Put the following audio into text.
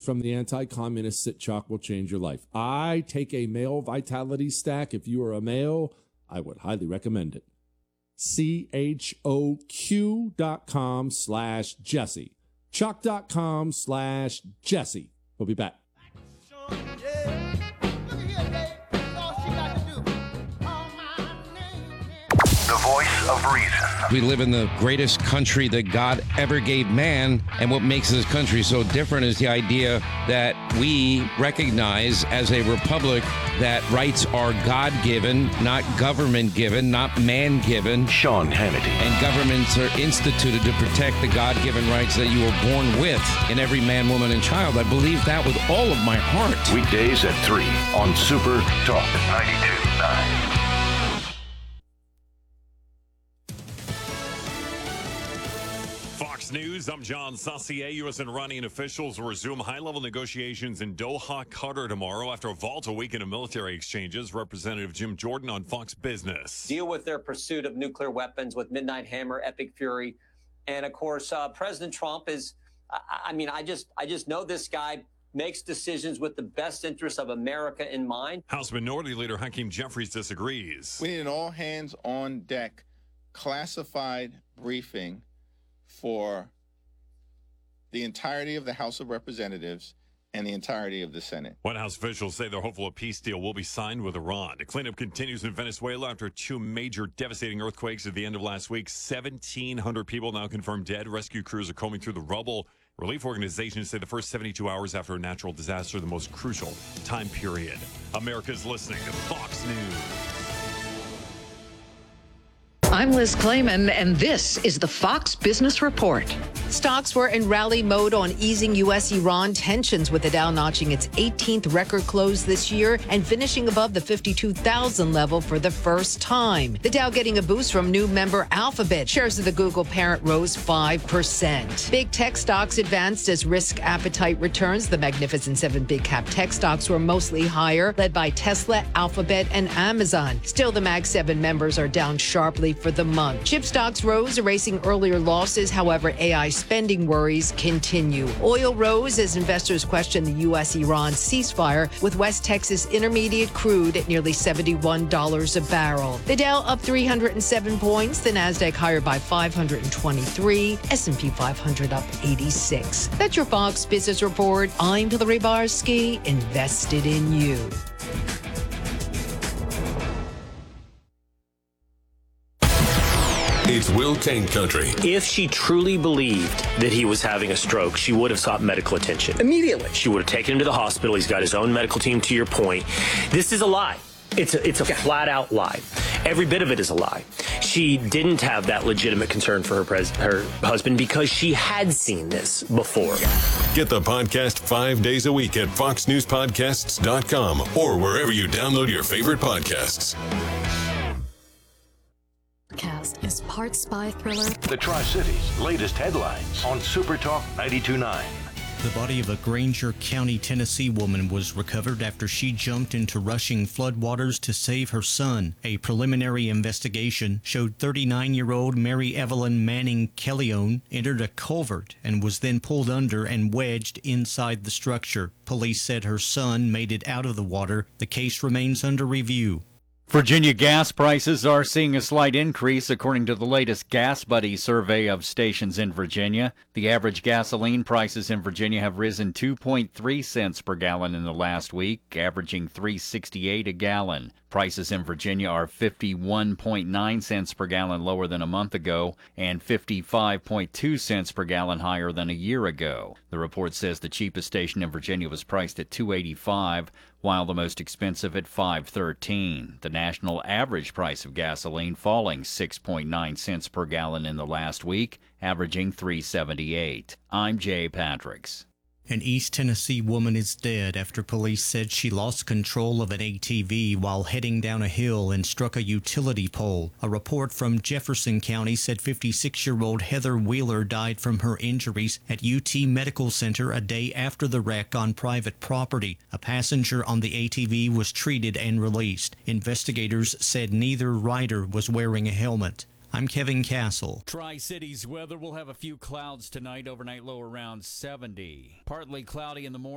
from the anti-communist Sitchok will change your life. I take a male vitality stack. If you are a male, I would highly recommend it. CHOQ.com/Jesse. Choq.com/Jesse. We'll be back. The voice of reason. We live in the greatest country that God ever gave man, and what makes this country so different is the idea that we recognize as a republic that rights are God-given, not government-given, not man-given. Sean Hannity. And governments are instituted to protect the God-given rights that you were born with in every man, woman, and child. I believe that with all of my heart. Weekdays at 3 on Super Talk 92.9. Fox News, I'm John Saucier. U.S. and Iranian officials will resume high-level negotiations in Doha, Qatar tomorrow after a volatile weekend of military exchanges. Representative Jim Jordan on Fox Business. Deal with their pursuit of nuclear weapons with Midnight Hammer, Epic Fury. And, of course, President Trump is, I just know this guy makes decisions with the best interests of America in mind. House Minority Leader Hakeem Jeffries disagrees. We need an all-hands-on-deck classified briefing for the entirety of the House of Representatives and the entirety of the Senate. White House officials say they're hopeful a peace deal will be signed with Iran. The cleanup continues in Venezuela after two major devastating earthquakes at the end of last week. 1,700 people now confirmed dead. Rescue crews are combing through the rubble. Relief organizations say the first 72 hours after a natural disaster are the most crucial time period. America's listening to Fox News. I'm Liz Klayman, and this is the Fox Business Report. Stocks were in rally mode on easing U.S.-Iran tensions, with the Dow notching its 18th record close this year and finishing above the 52,000 level for the first time. The Dow getting a boost from new member Alphabet. Shares of the Google parent rose 5%. Big tech stocks advanced as risk appetite returns. The Magnificent Seven big cap tech stocks were mostly higher, led by Tesla, Alphabet, and Amazon. Still, the Mag 7 members are down sharply for the month. Chip stocks rose, erasing earlier losses. However, AI spending worries continue. Oil rose as investors question the U.S.-Iran ceasefire, with West Texas Intermediate crude at nearly $71 a barrel. The Dow up 307 points, the Nasdaq higher by 523, S&P 500 up 86. That's your Fox Business Report. I'm Hillary Barsky, invested in you. It's Will Kane Country. If she truly believed that he was having a stroke, she would have sought medical attention immediately. She would have taken him to the hospital. He's got his own medical team, to your point. This is a lie. It's a flat-out lie. Every bit of it is a lie. She didn't have that legitimate concern for her husband because she had seen this before. Get the podcast 5 days a week at foxnewspodcasts.com or wherever you download your favorite podcasts. Cast is part spy thriller. The Tri-Cities' latest headlines on Super Talk 92.9. The body of a Granger County, Tennessee woman was recovered after she jumped into rushing floodwaters to save her son. A preliminary investigation showed 39-year-old Mary Evelyn Manning Kellyone entered a culvert and was then pulled under and wedged inside the structure. Police said her son made it out of the water. The case remains under review. Virginia gas prices are seeing a slight increase according to the latest Gas Buddy survey of stations in Virginia. The average gasoline prices in Virginia have risen 2.3 cents per gallon in the last week, averaging $3.68 a gallon. Prices in Virginia are 51.9 cents per gallon lower than a month ago and 55.2 cents per gallon higher than a year ago. The report says the cheapest station in Virginia was priced at $2.85, while the most expensive at $5.13. The national average price of gasoline falling 6.9 cents per gallon in the last week, averaging $3.78. I'm Jay Patricks. An East Tennessee woman is dead after police said she lost control of an ATV while heading down a hill and struck a utility pole. A report from Jefferson County said 56-year-old Heather Wheeler died from her injuries at UT Medical Center a day after the wreck on private property. A passenger on the ATV was treated and released. Investigators said neither rider was wearing a helmet. I'm Kevin Castle. Tri-Cities weather will have a few clouds tonight, overnight low around 70. Partly cloudy in the morning.